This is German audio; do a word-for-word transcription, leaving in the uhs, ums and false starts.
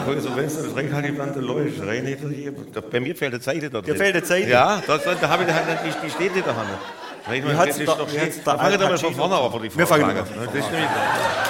guck, so, wenn es das Reinhalteband läuft, rein hinter dir. Bei mir fällt eine Seite da drin. Dir fällt eine Seite? Ja, das, da habe ich halt nicht, die steht nicht da. Wie hat's da- wie hat's da Fangen wir mal Al von vorne an, die Wir fangen Frage. mal von Das ist nämlich-